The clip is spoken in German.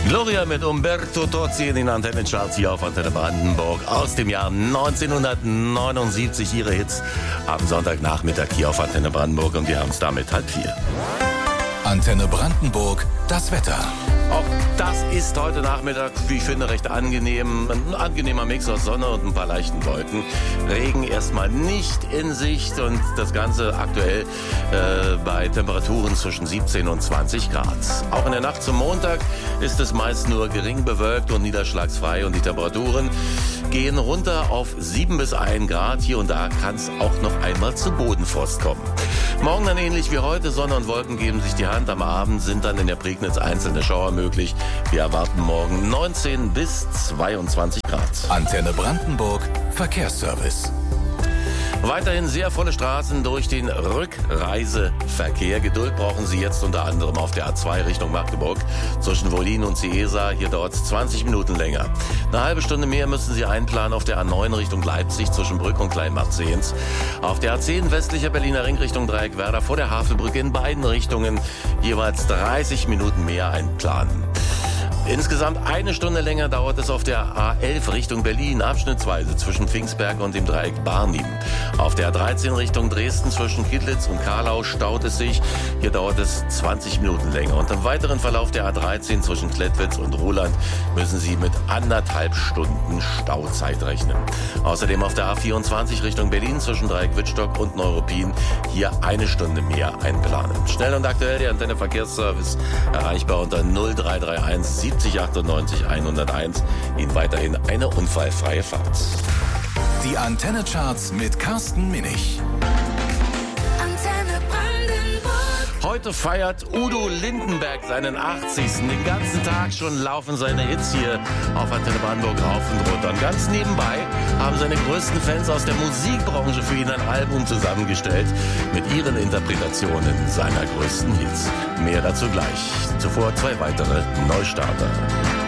Gloria mit Umberto Tozzi in den Antennecharts hier auf Antenne Brandenburg aus dem Jahr 1979. Ihre Hits am Sonntagnachmittag hier auf Antenne Brandenburg und wir haben es damit 3:30. Antenne Brandenburg, das Wetter. Auch das ist heute Nachmittag, wie ich finde, recht angenehm. Ein angenehmer Mix aus Sonne und ein paar leichten Wolken. Regen erstmal nicht in Sicht und das Ganze aktuell bei Temperaturen zwischen 17 und 20 Grad. Auch in der Nacht zum Montag ist es meist nur gering bewölkt und niederschlagsfrei und die Temperaturen gehen runter auf 7 bis 1 Grad. Hier und da kann es auch noch einmal zu Bodenfrost kommen. Morgen dann ähnlich wie heute, Sonne und Wolken geben sich die Hand. Am Abend sind dann in der Prignitz einzelne Schauer möglich. Wir erwarten morgen 19 bis 22 Grad. Antenne Brandenburg, Verkehrsservice. Weiterhin sehr volle Straßen durch den Rückreiseverkehr. Geduld brauchen Sie jetzt unter anderem auf der A2 Richtung Magdeburg zwischen Wollin und Ciesa. Hier dauert es 20 Minuten länger. Eine halbe Stunde mehr müssen Sie einplanen auf der A9 Richtung Leipzig zwischen Brück und Kleinmarkt-Sehens. Auf der A10 westlicher Berliner Ring Richtung Dreieckwerder vor der Havelbrücke in beiden Richtungen jeweils 30 Minuten mehr einplanen. Insgesamt eine Stunde länger dauert es auf der A11 Richtung Berlin, abschnittsweise zwischen Pfingstberg und dem Dreieck Barnim. Auf der A13 Richtung Dresden zwischen Kittlitz und Karlau staut es sich. Hier dauert es 20 Minuten länger. Und im weiteren Verlauf der A13 zwischen Klettwitz und Ruhland müssen Sie mit 1,5 Stunden Stauzeit rechnen. Außerdem auf der A24 Richtung Berlin zwischen Dreieck Wittstock und Neuruppin hier eine Stunde mehr einplanen. Schnell und aktuell der Antenne Verkehrsservice erreichbar unter 0331 70 98 101. Ihnen weiterhin eine unfallfreie Fahrt. Die Antenne-Charts mit Carsten Minich. Antenne Brandenburg. Heute feiert Udo Lindenberg seinen 80. Den ganzen Tag schon laufen seine Hits hier auf Antenne Brandenburg rauf und runter. Und ganz nebenbei haben seine größten Fans aus der Musikbranche für ihn ein Album zusammengestellt mit ihren Interpretationen seiner größten Hits. Mehr dazu gleich. Zuvor 2 weitere Neustarter.